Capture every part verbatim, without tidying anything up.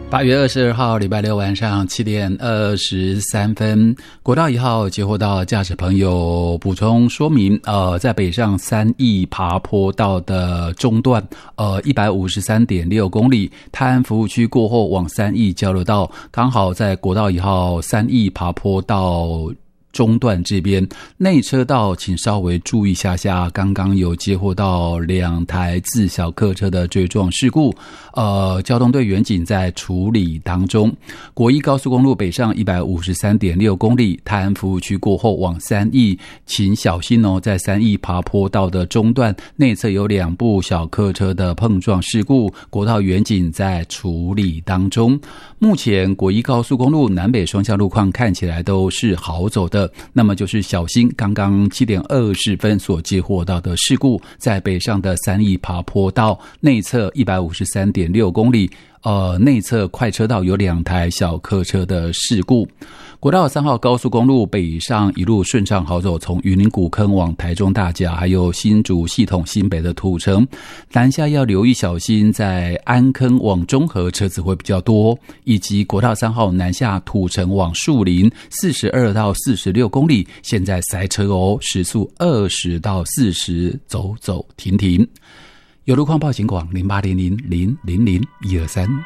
八月二十二号礼拜六晚上七点二十三分，国道一号接获到驾驶朋友补充说明，呃，在北上三义爬坡道的中段，呃，一百五十三点六公里，泰安服务区过后往三义交流道，刚好在国道一号三义爬坡道中段这边内车道请稍微注意一下下，刚刚有接获到两台自小客车的追撞事故，呃，交通队员警在处理当中。国一高速公路北上 一百五十三点六公里，泰安服务区过后往三义请小心哦，在三义爬坡道的中段内侧有两部小客车的碰撞事故，国道员警在处理当中。目前国一高速公路南北双向路况看起来都是好走的，那么就是小心刚刚七点二十分所接获到的事故，在北上的三义爬坡道内侧 一百五十三点六公里，呃，内侧快车道有两台小客车的事故。国道三号高速公路北上一路顺畅好走，从云林古坑往台中大甲，还有新竹系统新北的土城，南下要留意小心，在安坑往中和车子会比较多，以及国道三号南下土城往树林四十二到四十六公里，现在塞车哦，时速二十到四十，走走停停。有路况报警广零八零零零零零一二三。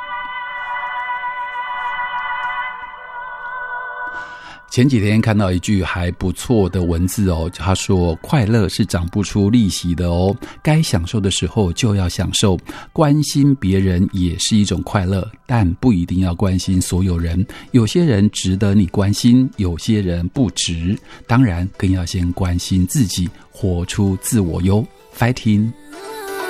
前几天看到一句还不错的文字哦，他说快乐是长不出利息的哦，该享受的时候就要享受，关心别人也是一种快乐，但不一定要关心所有人，有些人值得你关心，有些人不值，当然更要先关心自己，活出自我哟 Fighting。